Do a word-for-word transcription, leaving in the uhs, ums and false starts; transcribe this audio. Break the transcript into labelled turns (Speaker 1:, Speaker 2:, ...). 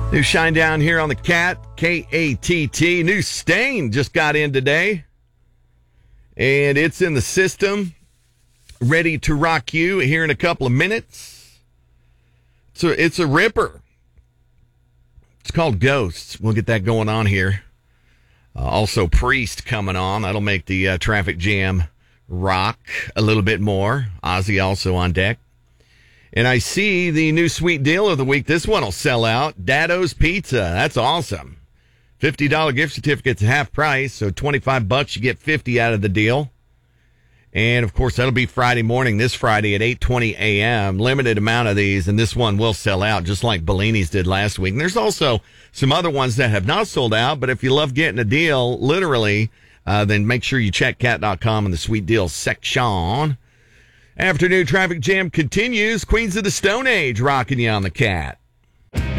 Speaker 1: New shine down here on the Cat, K A T T. New stain just got in today. And it's in the system, ready to rock you here in a couple of minutes. So it's a ripper. It's called Ghosts. We'll get that going on here. Uh, also, Priest coming on. That'll make the uh, traffic jam rock a little bit more. Ozzy also on deck. And I see the new sweet deal of the week. This one will sell out. Dado's Pizza. That's awesome. fifty dollars gift certificates at half price. So twenty-five bucks, you get fifty out of the deal. And, of course, that'll be Friday morning, this Friday at eight twenty a.m. Limited amount of these, and this one will sell out, just like Bellini's did last week. And there's also some other ones that have not sold out, but if you love getting a deal, literally, uh, then make sure you check cat dot com in the sweet deals section. Afternoon traffic jam continues. Queens of the Stone Age rocking you on the Cat.